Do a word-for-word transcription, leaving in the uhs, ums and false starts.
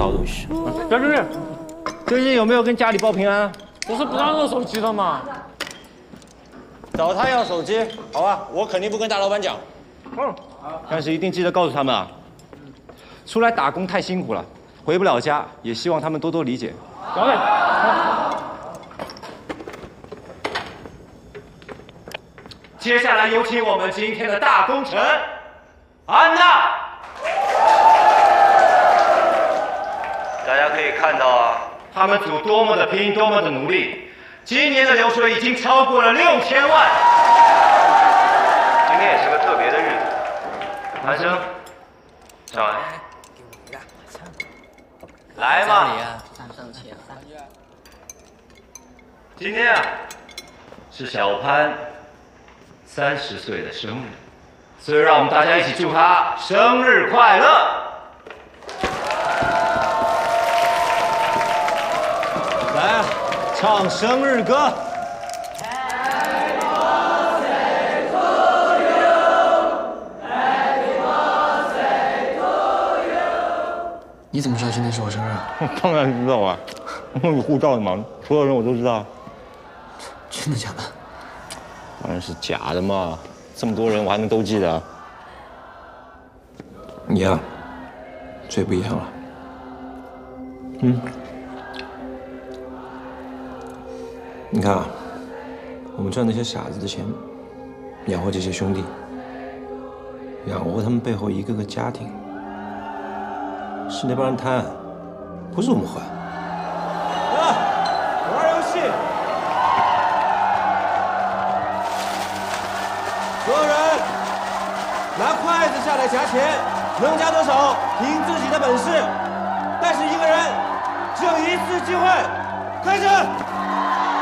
套路。 张主任， 最近有没有跟家里报平安？ 不是不让用手机的吗？ 找他要手机，好吧，我肯定不跟大老板讲。嗯，但是一定记得告诉他们啊，出来打工太辛苦了，回不了家，也希望他们多多理解。 小磊， 接下来有请我们今天的大功臣安娜。大家可以看到啊，他们组多么的拼，多么的努力。今年的流水已经超过了六千万。今天也是个特别的日子。韩生，上来，来嘛。今天啊，是小潘三十岁的生日，所以让我们大家一起祝他生日快乐。来啊，唱生日歌。 你怎么知道今天是我生日啊？ 当然知道啊，我有护照的嘛，所有人我都知道。 真的假的？ 当然是假的嘛，这么多人我还能都记得？ 一样，最不一样了。嗯。你看啊，我们赚那些傻子的钱，养活这些兄弟，养活他们背后一个个家庭，是那帮人贪，不是我们还。 啊，玩游戏。所有人拿筷子下来夹钱，能夹多少凭自己的本事，但是一个人只有一次机会。开始。